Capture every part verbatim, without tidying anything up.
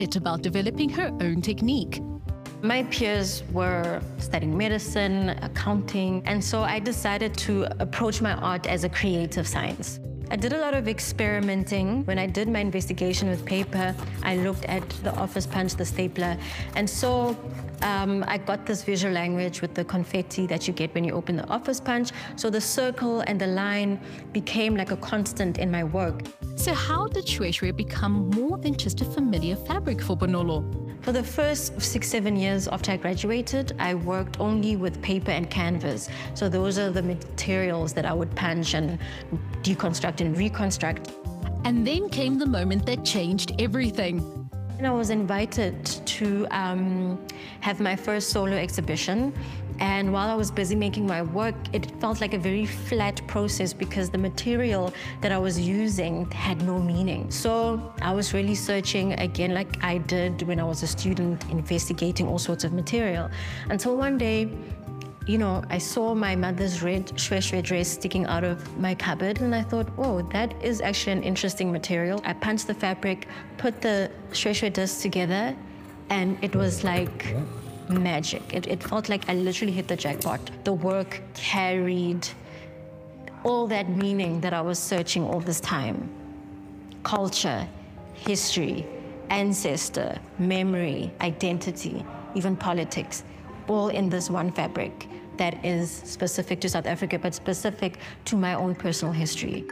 It's about developing her own technique. My peers were studying medicine, accounting, and so I decided to approach my art as a creative science. I did a lot of experimenting. When I did my investigation with paper, I looked at the office punch, the stapler, and so um, I got this visual language with the confetti that you get when you open the office punch. So the circle and the line became like a constant in my work. So how did Shweshwe become more than just a familiar fabric for Bonolo? For the first six, seven years after I graduated, I worked only with paper and canvas. So those are the materials that I would punch and deconstruct and reconstruct. And then came the moment that changed everything. And I was invited to um, have my first solo exhibition. And while I was busy making my work, it felt like a very flat process because the material that I was using had no meaning. So I was really searching again, like I did when I was a student, investigating all sorts of material. Until one day, you know, I saw my mother's red Shweshwe dress sticking out of my cupboard, and I thought, oh, that is actually an interesting material. I punched the fabric, put the Shweshwe discs together, and it was like magic. It, it felt like I literally hit the jackpot. The work carried all that meaning that I was searching all this time. Culture, history, ancestor, memory, identity, even politics, all in this one fabric that is specific to South Africa, but specific to my own personal history.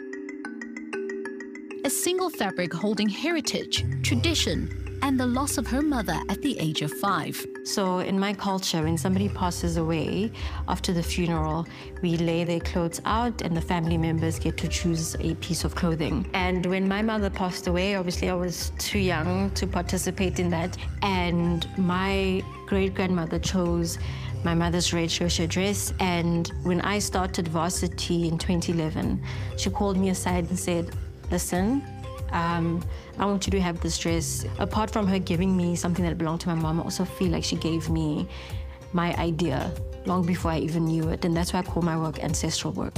A single fabric holding heritage, tradition, and the loss of her mother at the age of five. So in my culture, when somebody passes away, after the funeral, we lay their clothes out and the family members get to choose a piece of clothing. And when my mother passed away, obviously I was too young to participate in that. And my great-grandmother chose my mother's red Shweshwe dress. And when I started varsity in twenty eleven, she called me aside and said, listen, Um, I want you to have this dress. Apart from her giving me something that belonged to my mom, I also feel like she gave me my idea long before I even knew it, and that's why I call my work ancestral work.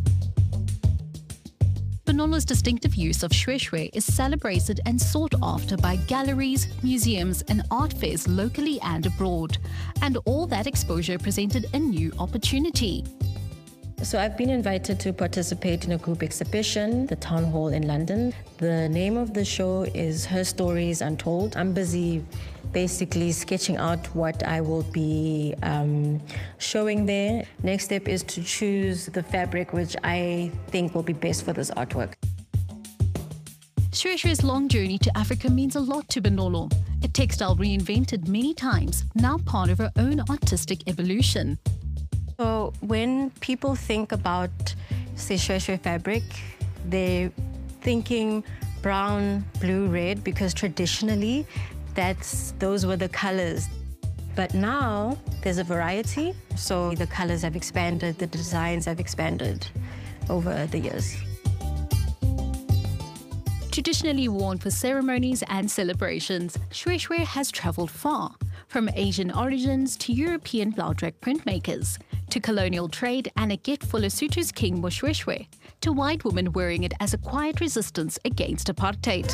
Bonolo's distinctive use of Shweshwe is celebrated and sought after by galleries, museums, and art fairs locally and abroad. And all that exposure presented a new opportunity. So I've been invited to participate in a group exhibition, the Town Hall in London. The name of the show is Her Stories Untold. I'm busy basically sketching out what I will be um, showing there. Next step is to choose the fabric which I think will be best for this artwork. Shweshwe's long journey to Africa means a lot to Bonolo, a textile reinvented many times, now part of her own artistic evolution. So when people think about, say, Shweshwe fabric, they're thinking brown, blue, red, because traditionally that's, those were the colors. But now there's a variety, so the colors have expanded, the designs have expanded over the years. Traditionally worn for ceremonies and celebrations, Shweshwe has travelled far, from Asian origins to European Blaudrack printmakers, to colonial trade and a get for Lesotho's king Moshweshwe, to white women wearing it as a quiet resistance against apartheid.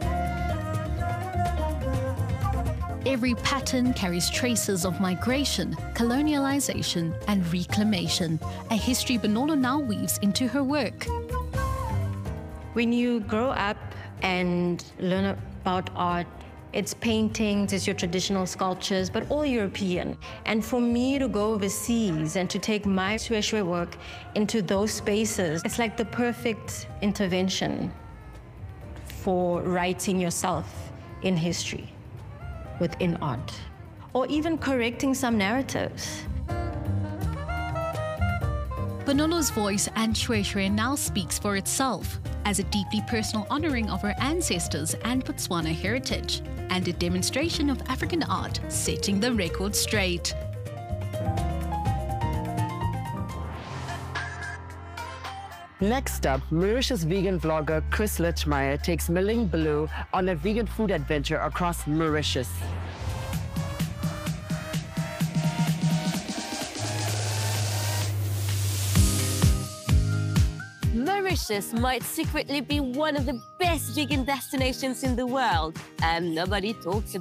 Every pattern carries traces of migration, colonialization, and reclamation, a history Bonolo now weaves into her work. When you grow up and learn about art, it's paintings, it's your traditional sculptures, but all European. And for me to go overseas and to take my Shweshwe work into those spaces, it's like the perfect intervention for writing yourself in history, within art, or even correcting some narratives. Bonolo's voice and Shweshwe now speaks for itself as a deeply personal honouring of her ancestors and Botswana heritage, and a demonstration of African art setting the record straight. Next up, Mauritius vegan vlogger Chris Lichmeyer takes Milling Blue on a vegan food adventure across Mauritius. Mauritius might secretly be one of the best vegan destinations in the world, and nobody talks about it.